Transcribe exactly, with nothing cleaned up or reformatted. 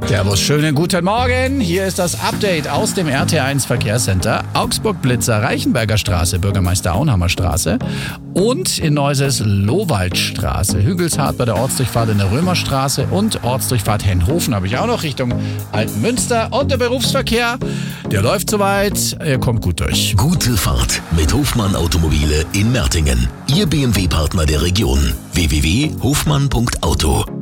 Servus, schönen guten Morgen. Hier ist das Update aus dem R T eins Verkehrscenter. Augsburg-Blitzer, Reichenberger Straße, Bürgermeister Auenhammer Straße und in Neuses Lowaldstraße. Hügelshardt bei der Ortsdurchfahrt in der Römerstraße und Ortsdurchfahrt Henhofen habe ich auch noch Richtung Altenmünster. Und der Berufsverkehr, der läuft soweit, er kommt gut durch. Gute Fahrt mit Hofmann Automobile in Mertingen. Ihr B M W-Partner der Region. w w w punkt hofmann punkt auto